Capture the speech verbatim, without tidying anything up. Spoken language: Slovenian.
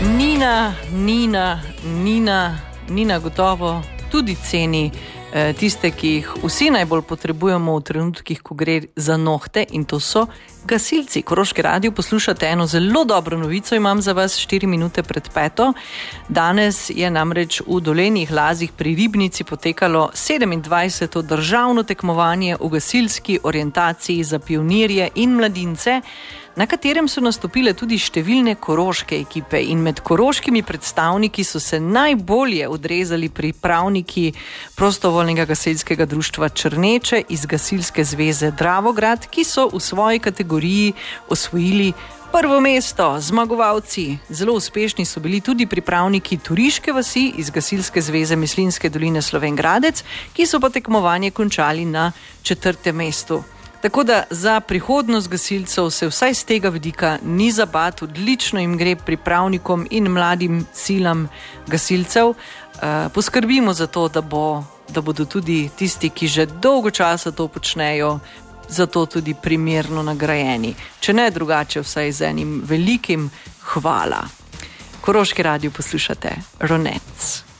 Nina, Nina, Nina, Nina gotovo tudi ceni eh, tiste, ki jih vsi najbolj potrebujemo v trenutkih, ko gre za nohte, in to so gasilci. Koroški radio poslušate, eno zelo dobro novico imam za vas, štiri minute pred peto. Danes je namreč v Dolenjih Lazih pri Ribnici potekalo sedemindvajseto državno tekmovanje v gasilski orientaciji za pionirje in mladince, na katerem so nastopile tudi številne koroške ekipe, in med koroškimi predstavniki so se najbolje odrezali pripravniki prostovoljnega gasilskega društva Črneče iz Gasilske zveze Dravograd, ki so v svoji kategoriji osvojili prvo mesto. Zmagovalci. Zelo uspešni so bili tudi pripravniki Turiške vasi iz Gasilske zveze Mislinjske doline Slovenj Gradec, ki so pa tekmovanje končali na četrtem mestu. Tako da za prihodnost gasilcev se vsaj z tega vidika ni za bat, odlično jim gre pripravnikom in mladim silam gasilcev. Uh, poskrbimo za to, da, bo, da bodo tudi tisti, ki že dolgo časa to počnejo, za to tudi primerno nagrajeni. Če ne drugače, vsaj z enim velikim hvala. Koroški radio poslušate, Ronec.